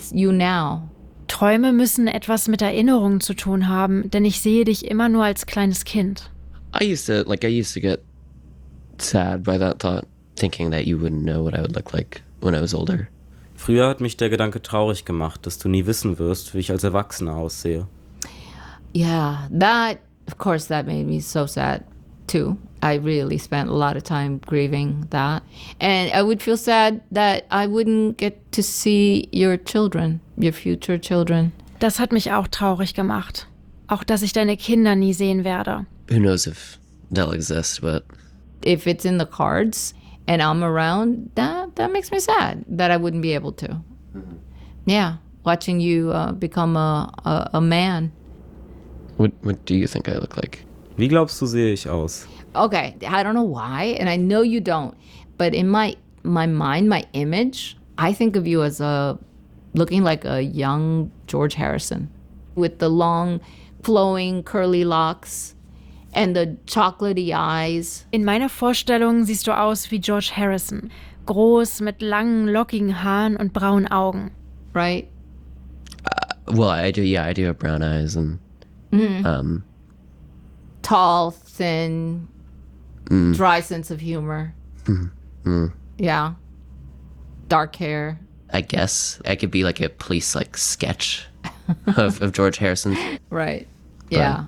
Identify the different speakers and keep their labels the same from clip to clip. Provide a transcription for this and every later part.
Speaker 1: It's you now.
Speaker 2: Träume müssen etwas mit Erinnerungen zu tun haben, denn ich sehe dich immer nur als kleines Kind.
Speaker 3: I used to get sad by that thought, thinking that you wouldn't know what I would look like when I was older.
Speaker 4: Früher hat mich der Gedanke traurig gemacht, dass du nie wissen wirst, wie ich als Erwachsener aussehe.
Speaker 1: Yeah, of course, that made me so sad too. I really spent a lot of time grieving that. And I would feel sad that I wouldn't get to see your children, your future children.
Speaker 2: Das hat mich auch traurig gemacht. Auch, dass ich deine Kinder nie sehen werde.
Speaker 3: Who knows if they'll exist, but...
Speaker 1: If it's in the cards and I'm around, that makes me sad that I wouldn't be able to. Mm-hmm. Yeah, watching you become a man.
Speaker 3: What do you think I look like?
Speaker 4: Wie glaubst du, sehe ich aus?
Speaker 1: Okay, I don't know why, and I know you don't, but in my mind, my image, I think of you as looking like a young George Harrison with the long, flowing, curly locks and the chocolatey eyes.
Speaker 2: In meiner Vorstellung siehst du aus wie George Harrison. Groß, mit langen, lockigen Haaren und braunen Augen.
Speaker 1: Right?
Speaker 3: Well, I do have brown eyes and...
Speaker 1: Mm-hmm. Tall, thin, dry sense of humor. Yeah. Dark hair.
Speaker 3: I guess I could be like a police sketch of George Harrison.
Speaker 1: Right. Yeah.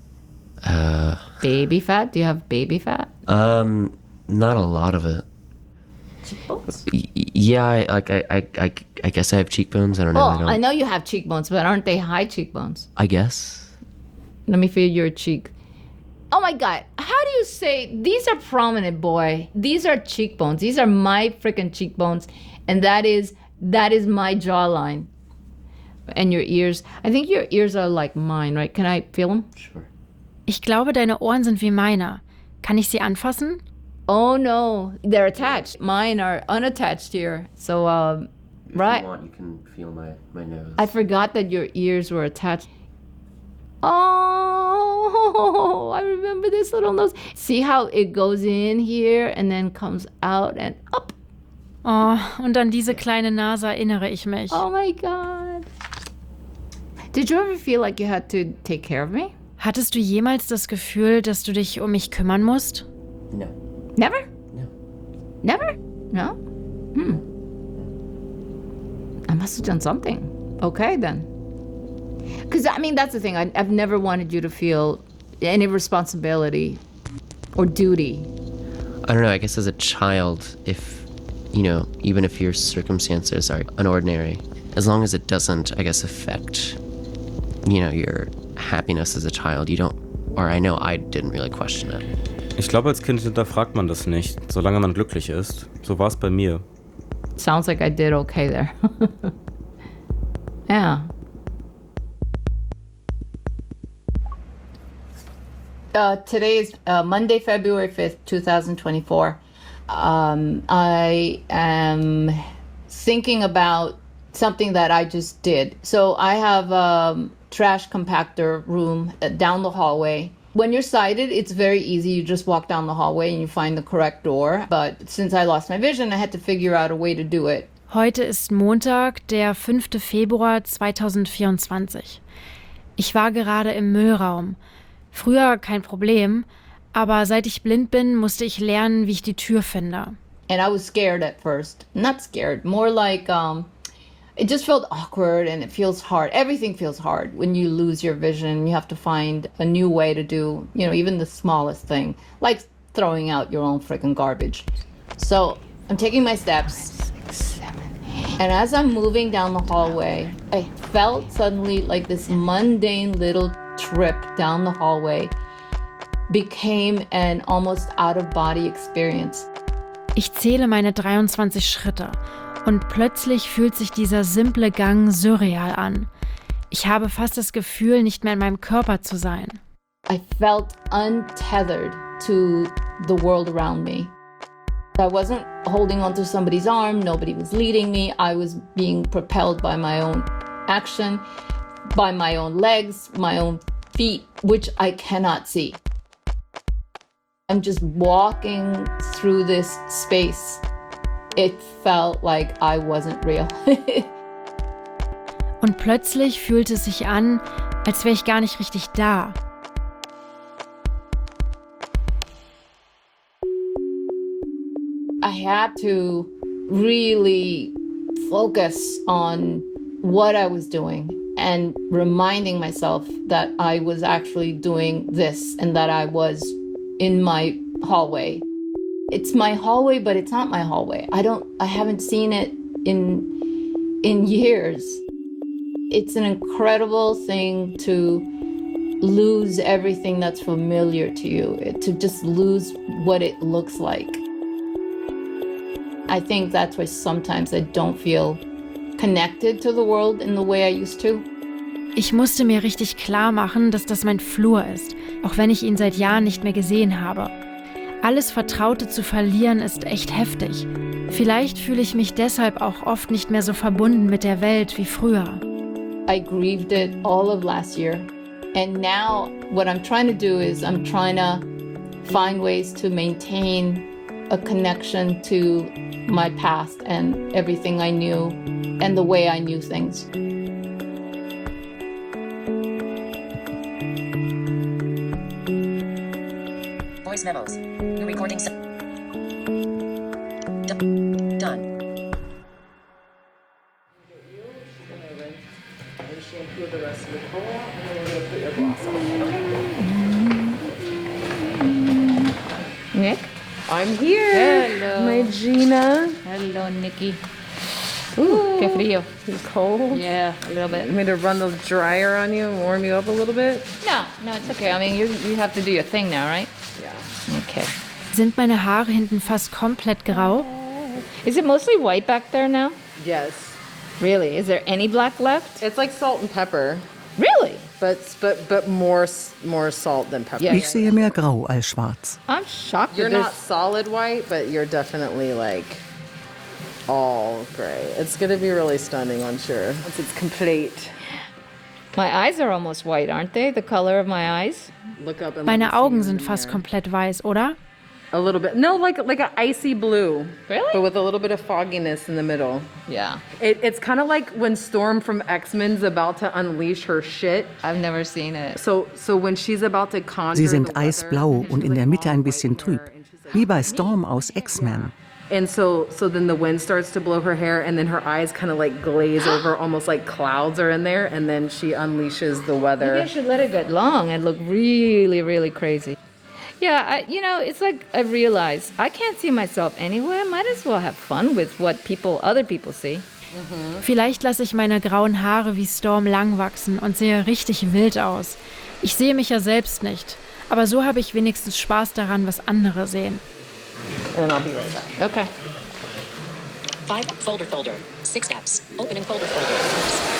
Speaker 1: Baby fat? Do you have baby fat?
Speaker 3: Not a lot of it.
Speaker 1: Cheekbones?
Speaker 3: Yeah, I guess I have cheekbones. I don't know.
Speaker 1: I know you have cheekbones, but aren't they high cheekbones?
Speaker 3: I guess.
Speaker 1: Let me feel your cheek. Oh my God. How do you say, these are prominent, boy. These are cheekbones. These are my freaking cheekbones. And that is my jawline. And your ears. I think your ears are like mine, right? Can I feel them?
Speaker 3: Sure.
Speaker 2: Ich glaube, deine Ohren sind wie meine. Kann ich sie anfassen?
Speaker 1: Oh no, they're attached. Mine are unattached here. So, right.
Speaker 3: If you want, you can feel my nose.
Speaker 1: I forgot that your ears were attached. Oh, I remember this little nose. See how it goes in here and then comes out and up.
Speaker 2: Oh, und an diese kleine Nase erinnere ich mich.
Speaker 1: Oh my God. Did you ever feel like you had to take care of me?
Speaker 2: Hattest du jemals das Gefühl, dass du dich um mich kümmern musst?
Speaker 3: No.
Speaker 1: Never?
Speaker 3: No.
Speaker 1: Never? No? I must have done something. Okay, then. Because, I mean, that's the thing. I've never wanted you to feel any responsibility or duty.
Speaker 3: I don't know. I guess as a child, even if your circumstances are unordinary, as long as it doesn't, I guess, affect, your happiness as a child, I know I didn't really question it.
Speaker 4: Ich glaube, als Kind hinterfragt man das nicht, solange man glücklich ist. So war es bei mir.
Speaker 1: Sounds like I did okay there. Yeah. Today is Monday, February 5th, 2024. I am thinking about something that I just did. So I have a trash compactor room down the hallway. When you're sighted, it's very easy. You just walk down the hallway and you find the correct door. But since I lost my vision, I had to figure out a way to do it.
Speaker 2: Heute ist Montag, der 5. Februar 2024. Ich war gerade im Müllraum. Früher kein Problem, aber seit ich blind bin, musste ich lernen, wie ich die Tür finde.
Speaker 1: And I was scared at first. Not scared, more like it just felt awkward and it feels hard. Everything feels hard when you lose your vision. You have to find a new way to do, even the smallest thing, like throwing out your own freaking garbage. So I'm taking my steps. 6, 7, 8. And as I'm moving down the hallway, I felt suddenly like this mundane little trip down the hallway became an almost out-of-body experience.
Speaker 2: Ich zähle meine 23 Schritte und plötzlich fühlt sich dieser simple Gang surreal an. Ich habe fast das Gefühl, nicht mehr in meinem Körper zu sein.
Speaker 1: I felt untethered to the world around me. I wasn't holding onto somebody's arm, nobody was leading me. I was being propelled by my own action, by my own legs, my own feet, which I cannot see. I'm just walking through this space. It felt like I wasn't real.
Speaker 2: Und plötzlich fühlte es sich an, als wäre ich gar nicht richtig da.
Speaker 1: I had to really focus on what I was doing and reminding myself that I was actually doing this and that I was in my hallway. It's my hallway, but it's not my hallway. I haven't seen it in years. It's an incredible thing to lose everything that's familiar to you, to just lose what it looks like. I think that's why sometimes I don't feel connected to the world in the way I used to.
Speaker 2: Ich musste mir richtig klar machen, dass das mein Flur ist, auch wenn ich ihn seit Jahren nicht mehr gesehen habe. Alles Vertraute zu verlieren ist echt heftig. Vielleicht fühle ich mich deshalb auch oft nicht mehr so verbunden mit der Welt wie früher.
Speaker 1: I grieved it all of last year. And now what I'm trying to do is I'm trying to find ways to maintain a connection to my past and everything I knew and the way I knew things.
Speaker 5: Voice memos. New recording. Done.
Speaker 1: Nick?
Speaker 6: I'm here.
Speaker 1: Hello.
Speaker 6: My Gina.
Speaker 1: Hello, Nikki. Ooh, qué frío.
Speaker 6: You cold?
Speaker 1: Yeah, a little bit.
Speaker 6: You want me to run the dryer on you and warm you up a little bit?
Speaker 1: No, it's okay. I mean, you have to do your thing now, right?
Speaker 6: Yeah.
Speaker 1: Okay.
Speaker 2: Sind meine Haare hinten fast komplett grau?
Speaker 1: Is it mostly white back there now?
Speaker 6: Yes.
Speaker 1: Really? Is there any black left?
Speaker 6: It's like salt and pepper,
Speaker 1: Really?
Speaker 6: but more salt than pepper.
Speaker 1: Yeah.
Speaker 7: Ich sehe mehr grau als schwarz.
Speaker 1: I'm shocked.
Speaker 6: You're
Speaker 1: that
Speaker 6: not solid white, but you're definitely like all gray. It's gonna be really stunning, I'm sure, once it's complete.
Speaker 1: My eyes are almost white, aren't they? The color of my eyes?
Speaker 6: Look up and
Speaker 2: Meine
Speaker 6: see
Speaker 2: Augen
Speaker 6: in
Speaker 2: sind
Speaker 6: the
Speaker 2: fast
Speaker 6: mirror.
Speaker 2: komplett weiß, oder?
Speaker 6: A little bit. No, like an icy blue.
Speaker 1: Really?
Speaker 6: But with a little bit of fogginess in the middle.
Speaker 1: Yeah.
Speaker 6: It's kind of like when Storm from X-Men's about to unleash her shit.
Speaker 1: I've never seen it.
Speaker 6: So when she's about to conquer
Speaker 7: Sie sind
Speaker 6: the weather,
Speaker 7: eisblau
Speaker 6: and
Speaker 7: und
Speaker 6: she's
Speaker 7: in der
Speaker 6: like
Speaker 7: Mitte
Speaker 6: all
Speaker 7: ein
Speaker 6: white
Speaker 7: bisschen trüb,
Speaker 6: hair, and she's like,
Speaker 7: wie bei Storm aus X-Men.
Speaker 6: And so then the wind starts to blow her hair, and then her eyes kind of like glaze over, almost like clouds are in there, and then she unleashes the
Speaker 1: Maybe I
Speaker 6: weather.
Speaker 1: should let it get long and look really, really crazy. Yeah, it's like I realized I can't see myself anywhere. Might as well have fun with what other people see.
Speaker 2: Vielleicht lasse ich meine grauen Haare wie Storm lang wachsen und sehe richtig wild aus. Ich sehe mich ja selbst nicht. Aber so habe ich wenigstens Spaß daran, was andere sehen.
Speaker 6: And I'll be right back.
Speaker 1: Okay.
Speaker 5: 5 folder. 6 apps. Open in folder.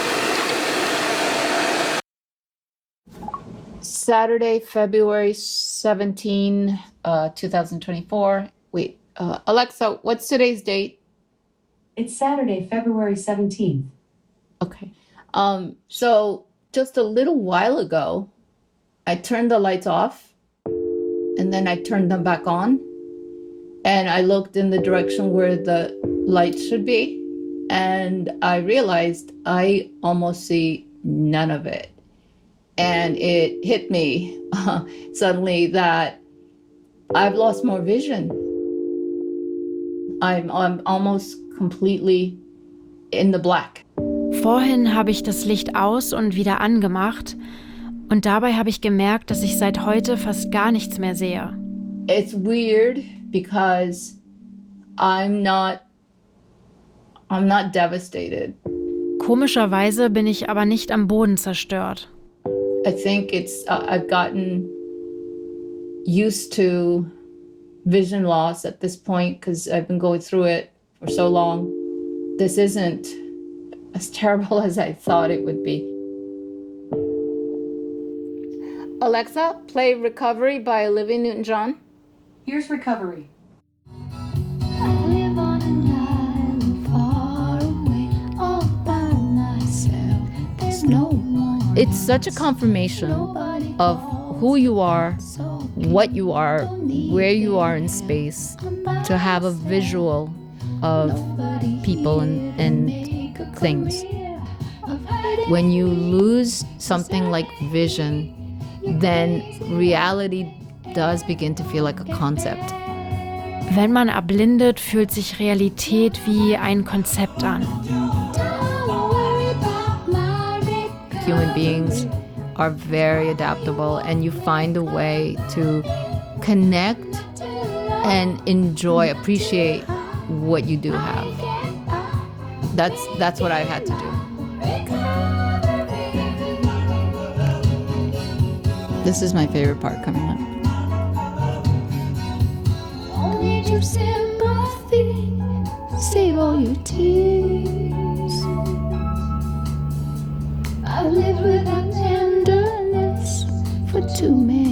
Speaker 1: Saturday, February 17, 2024. Wait, Alexa, what's today's date?
Speaker 8: It's Saturday, February 17th.
Speaker 1: Okay. So just a little while ago, I turned the lights off and then I turned them back on and I looked in the direction where the lights should be and I realized I almost see none of it. And it hit me suddenly that I've lost more vision. I'm almost completely in the black.
Speaker 2: Vorhin habe ich das Licht aus und wieder angemacht. Und dabei habe ich gemerkt, dass ich seit heute fast gar nichts mehr sehe.
Speaker 1: It's weird because I'm not devastated.
Speaker 2: Komischerweise bin ich aber nicht am Boden zerstört.
Speaker 1: I think I've gotten used to vision loss at this point because I've been going through it for so long. This isn't as terrible as I thought it would be. Alexa, play Recovery by Olivia Newton-John.
Speaker 8: Here's Recovery.
Speaker 1: It's such a confirmation of who you are, what you are, where you are in space, to have a visual of people and things. When you lose something like vision, then reality does begin to feel like a concept.
Speaker 2: Wenn man erblindet, fühlt sich Realität wie ein Konzept an.
Speaker 1: Human beings are very adaptable, and you find a way to connect and enjoy, appreciate what you do have. That's what I've had to do. This is my favorite part coming up. I'll need your sympathy, save all your tears. I've lived without tenderness for too many